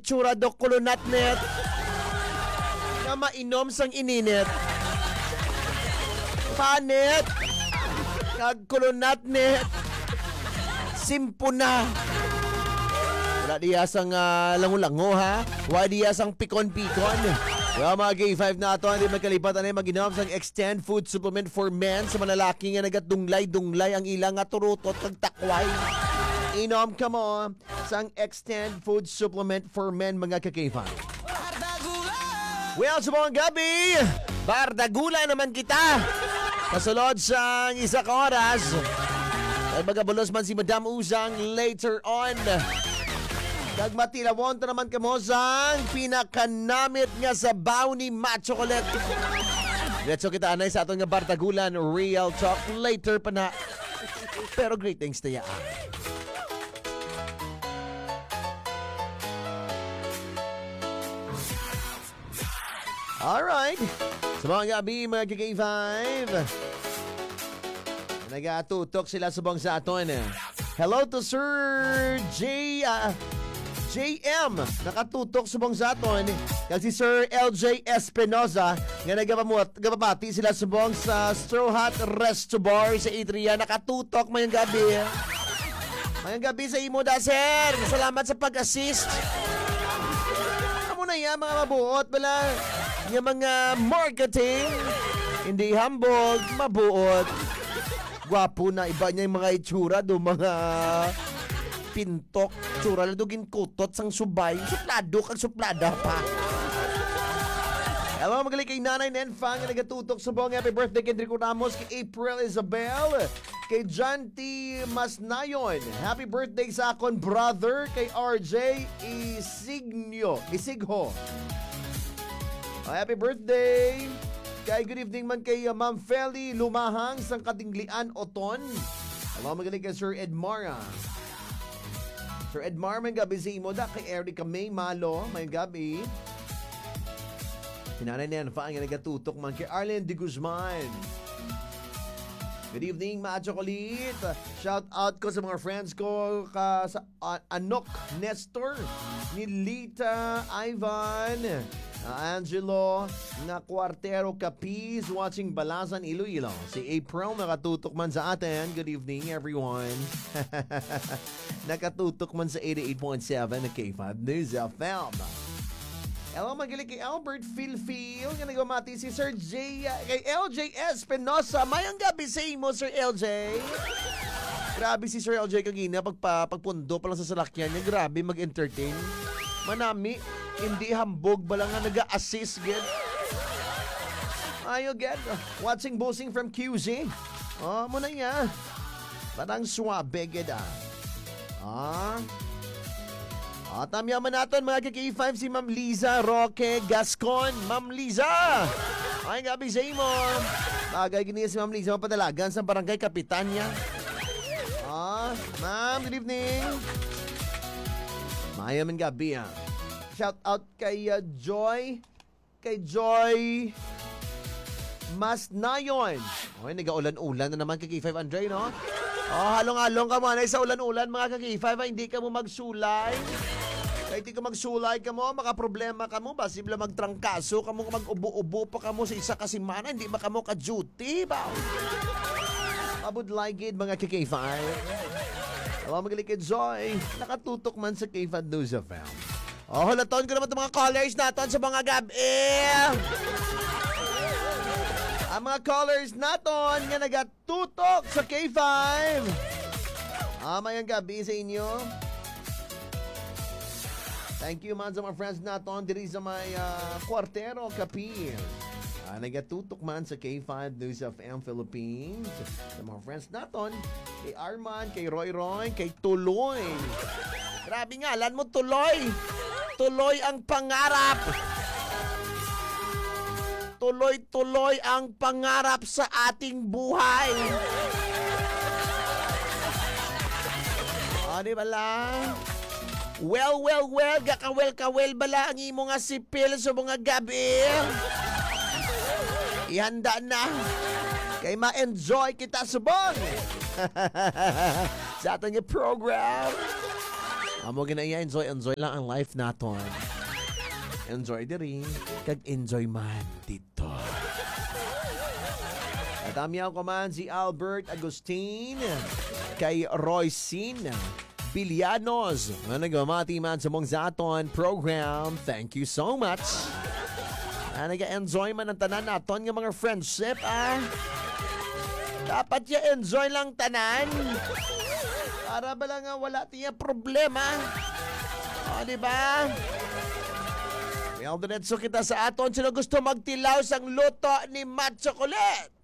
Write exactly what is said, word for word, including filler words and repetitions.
itsura do kulunat net. Na mainom sang ininit. Panit. Kag kulunat net. Simpo na. Wala diya sang uh, lango-lango ha. Wala diya sang pikon-pikon. Well, mga K five na ito, hindi magkalipatan ay mag-inom sang Extend Food Supplement for Men sa manlalaki nga nagatdunglay-dunglay ang ilang nga turutot kag takway. Inom ka mo sang Extend Food Supplement for Men, mga ka-K five. Well, sa mga gabi, bardagula naman kita. Kasulod sa isa ka oras, ay magabulos man si Madam Uzang later on. Kagmatilawon ta naman kamo sang pinakanamit nga sabaw ni Macho Colette. Let's so kita anay sa atong nga bardagulan Real Talk later pa na. Pero great things to ya. Alright. Sa mga gabi, mga K five. Nagatutok sila subong sa aton. Hello to Sir J... Uh, J M, nakatutok subong sa aton. Kasi Sir L J Espinoza, nga nagapamati sila subong sa Straw Hat Resto Bar sa Adria. Nakatutok mayang gabi. Mayang gabi sa imo da, sir. Salamat sa pag-assist. Amo na yan, mga mabuot. Bala, yung mga marketing, hindi hambog, mabuot. Gwapo na, iba niya yung mga itsura do, mga pintok, tsura na dugin kutot sang subay, suplado kag suplada pa. Hello, magaling kay Nanay Nenfang na nagatutok sa buong happy birthday kay Enrico Ramos, kay April Isabel, kay John T. Masnayon. Happy birthday sa akon brother, kay R J Isigno, Isigho. Oh, happy birthday kay good evening man kay uh, Ma'am Feli Lumahang sang Katinglian Oton. Hello, magaling kay Sir Edmara. Sir Edmar, may gabi sa imo da kay Erica May Malo, may gabi. Sinanay na yan, faan nga nagatutok man kay Arlen de Guzman. Good evening, mga chocolate. Shout out ko sa mga friends ko ka, sa uh, Anok Nestor, ni Lita Ivan, uh, Angelo, na Cuartero Capiz, watching Balasan Iloilo. Si April nakatutok man sa atin. Good evening, everyone. Nakatutok man sa eighty-eight point seven na K five News F M. Hello, magaling kay Albert Philphil. Nga nagmamati si Sir J. Kay L J Espinosa. Mayang gabi sa imo, Sir L J. Grabe si Sir L J kagina. Pagpa, pagpundo pa lang sa salakyan niya. Grabe mag-entertain. Manami, hindi hambog. Bala nga nag-assist, get. Ayo, get. Watching bossing from Q Z. Oh, muna niya. Parang swabe, get ah. Ah. At amyaman natin mga K five si Ma'am Liza Roque Gascon. Ma'am Liza! Ay gabi sa imo. Bagay gini si Ma'am Liza mapadalagan sa barangay Kapitanya. Ah, ma'am, good evening. Mayaman gabi ah. Shout out kay uh, Joy. Kay Joy Masnayon. Okay, nag-ulan-ulan na naman kay K five Andre, no? Oh, halong-halong ka man sa ulan-ulan mga ka-K five, hindi ka mo magsulay. Kahit hindi ka magsulay ka mo, makaproblema ka mo, basibla magtrangkaso ka mo, mag-ubo-ubo pa ka mo sa isa kasimana, hindi ba ka mo ka-duty ba? Mabudlay gid mga ka-K five. Awa magaling kay Joy, nakatutok man sa K five News F M. Oh, hulaton ko naman itong mga callers natin sa mga gabi. Ang mga callers naton nga nagatutok sa K five. Ah, mayang gabi sa inyo. Thank you man sa mga friends naton diri sa may uh, Cuartero Capiz. Ah, nagatutok man sa K five News of M Philippines. Sa mga friends naton, kay Arman, kay Roy Roy, kay Tuloy. Grabe nga, alam mo Tuloy. Tuloy ang pangarap. Tuloy-tuloy ang pangarap sa ating buhay. O, di bala? Well, well, well, gakawel-kawel bala ang imo nga sipil sa mga gabi. Ihanda na. Kay ma-enjoy kita subong. Sa ating program. Amo ginaya enjoy enjoy lang ang life naton. Enjoy diri kag enjoy man dito. At amyaw ko man si Albert Agustin kay Roycine Bilianos nga nagamati man sa mong zaton program. Thank you so much. Ah, nag-enjoy man ang tanan naton nga mga friendship ah. Dapat ya enjoy lang tanan. Para ba lang nga wala tiya problema. O, di ba? Well, diretso kita sa aton. Sino gusto magtilaw sang luto ni Matt Chocolate?